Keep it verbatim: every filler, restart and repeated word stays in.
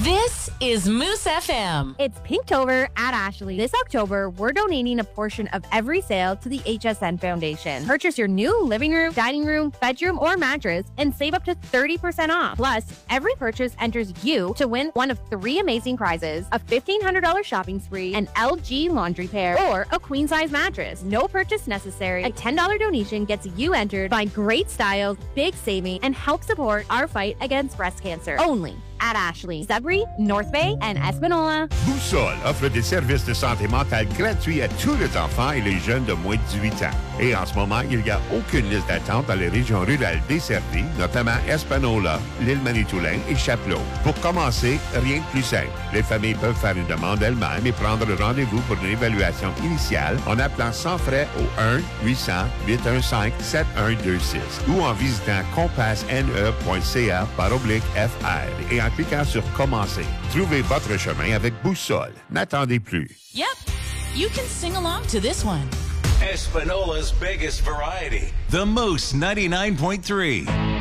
This is Moose F M. It's Pinktober at Ashley. This October, we're donating a portion of every sale to the H S N Foundation. Purchase your new living room, dining room, bedroom, or mattress and save up to thirty percent off. Plus, every purchase enters you to win one of three amazing prizes: a fifteen hundred dollars shopping spree, an L G laundry pair, or a queen-size mattress. No purchase necessary. A ten dollars donation gets you entered. Find great styles, big saving, and help support our fight against breast cancer. Only at Ashley, Sudbury, North Bay, and Espanola. Boussole offre des services de santé mentale gratuits à tous les enfants et les jeunes de moins de dix-huit ans. Et en ce moment, il n'y a aucune liste d'attente dans les régions rurales desservies, notamment Espanola, l'île Manitoulin et Chapleau. Pour commencer, rien de plus simple. Les familles peuvent faire une demande elles-mêmes et prendre rendez-vous pour une évaluation initiale en appelant sans frais au un huit cents huit un cinq sept un deux six ou en visitant compassne point c a par oblique F R et en cliquant sur Commencer. Trouvez votre chemin avec Boussole. N'attendez plus. Yep, you can sing along to this one. Espanola's biggest variety. The Moose ninety-nine point three.